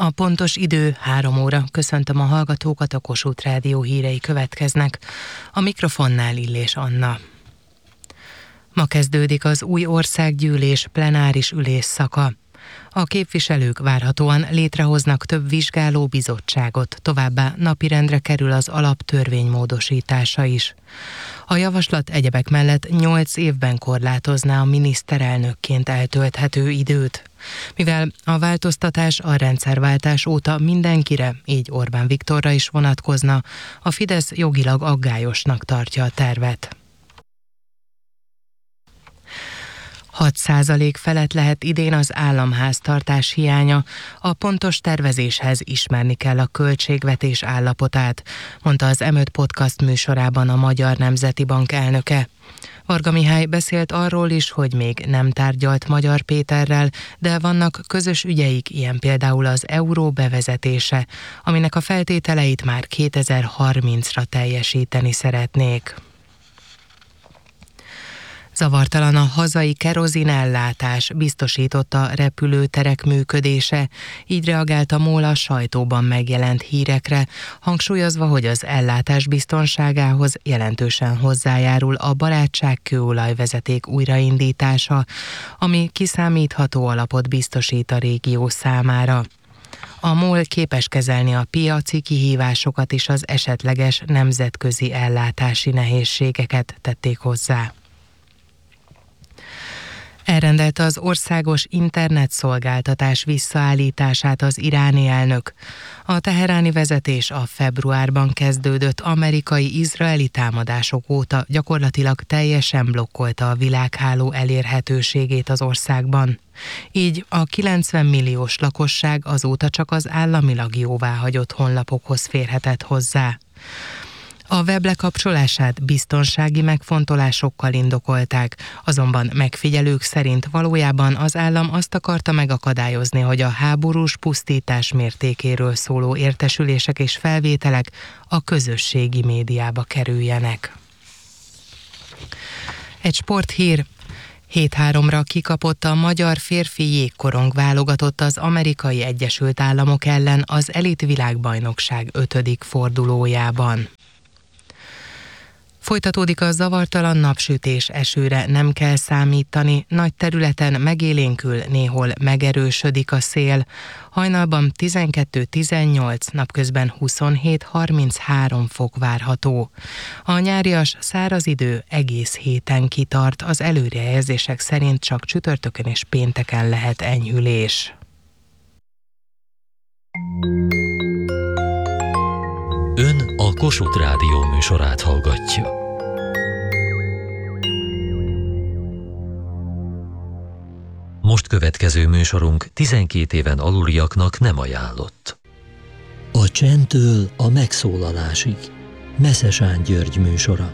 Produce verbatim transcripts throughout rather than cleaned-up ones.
A pontos idő három óra. Köszöntöm a hallgatókat, a Kossuth Rádió hírei következnek. A mikrofonnál Illés Anna. Ma kezdődik az új országgyűlés plenáris ülésszaka. A képviselők várhatóan létrehoznak több vizsgáló bizottságot, továbbá napirendre kerül az alaptörvény módosítása is. A javaslat egyebek mellett nyolc évben korlátozná a miniszterelnökként eltölthető időt. Mivel a változtatás a rendszerváltás óta mindenkire, így Orbán Viktorra is vonatkozna, a Fidesz jogilag aggályosnak tartja a tervet. hat százalék felett lehet idén az államháztartás hiánya, a pontos tervezéshez ismerni kell a költségvetés állapotát, mondta az em öt Podcast műsorában a Magyar Nemzeti Bank elnöke. Varga Mihály beszélt arról is, hogy még nem tárgyalt Magyar Péterrel, de vannak közös ügyeik, ilyen például az euró bevezetése, aminek a feltételeit már kétezer-harmincra teljesíteni szeretnék. Zavartalan a hazai kerozinellátás, biztosította a repülőterek működése, így reagált a MOL a sajtóban megjelent hírekre, hangsúlyozva, hogy az ellátás biztonságához jelentősen hozzájárul a Barátság kőolajvezeték újraindítása, ami kiszámítható alapot biztosít a régió számára. A MOL képes kezelni a piaci kihívásokat és az esetleges nemzetközi ellátási nehézségeket, tették hozzá. Elrendelte az országos internetszolgáltatás visszaállítását az iráni elnök. A teheráni vezetés a februárban kezdődött amerikai-izraeli támadások óta gyakorlatilag teljesen blokkolta a világháló elérhetőségét az országban. Így a kilencven milliós lakosság azóta csak az államilag jóváhagyott honlapokhoz férhetett hozzá. A web lekapcsolását biztonsági megfontolásokkal indokolták, azonban megfigyelők szerint valójában az állam azt akarta megakadályozni, hogy a háborús pusztítás mértékéről szóló értesülések és felvételek a közösségi médiába kerüljenek. Egy sporthír. hét háromra kikapott a magyar férfi jégkorong válogatott az Amerikai Egyesült Államok ellen az elit világbajnokság ötödik fordulójában. Folytatódik a zavartalan napsütés, esőre nem kell számítani, nagy területen megélénkül, néhol megerősödik a szél. Hajnalban tizenkettő-tizennyolc, napközben huszonhét-harminchárom fok várható. A nyárias száraz idő egész héten kitart, az előrejelzések szerint csak csütörtökön és pénteken lehet enyhülés. Ön a Kossuth Rádió műsorát hallgatja. Most következő műsorunk tizenkét éven aluliaknak nem ajánlott. A csendtől a megszólalásig. Meszesán György műsora.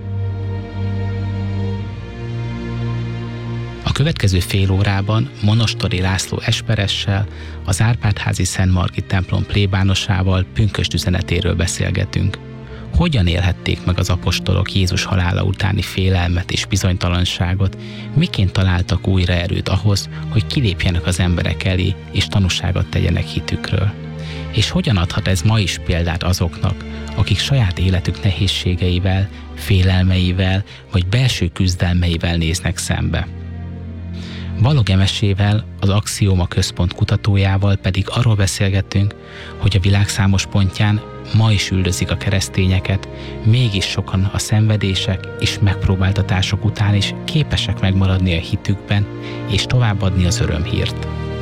A következő fél órában Monostori László esperessel, az Árpád-házi Szent Margit templom plébánosával pünkösd üzenetéről beszélgetünk. Hogyan élhették meg az apostolok Jézus halála utáni félelmet és bizonytalanságot, miként találtak újra erőt ahhoz, hogy kilépjenek az emberek elé és tanúságot tegyenek hitükről. És hogyan adhat ez ma is példát azoknak, akik saját életük nehézségeivel, félelmeivel vagy belső küzdelmeivel néznek szembe. Balog Emesével, az Axioma Központ kutatójával pedig arról beszélgettünk, hogy a világ számos pontján ma is üldözik a keresztényeket, mégis sokan a szenvedések és megpróbáltatások után is képesek megmaradni a hitükben és továbbadni az örömhírt.